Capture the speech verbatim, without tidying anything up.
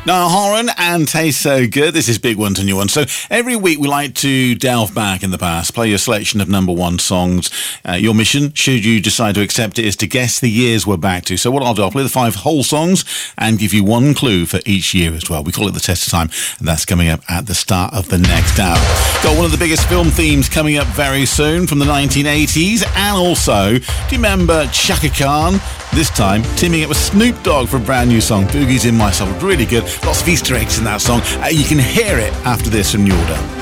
Niall Horan and Taste So Good. This is Big One to New One. So every week we like to delve back in the past, play your selection of number one songs. Uh, your mission, should you decide to accept it, is to guess the years we're back to. So what I'll do, I'll play the five whole songs and give you one clue for each year as well. We call it the test of time, and that's coming up at the start of the next hour. Got one of the biggest film themes coming up very soon from the nineteen eighties, and also, do you remember Chaka Khan? This time, teaming up with Snoop Dogg for a brand new song, Boogie's in My Soul. Really good. Lots of Easter eggs in that song. Uh, you can hear it after this from Yorda.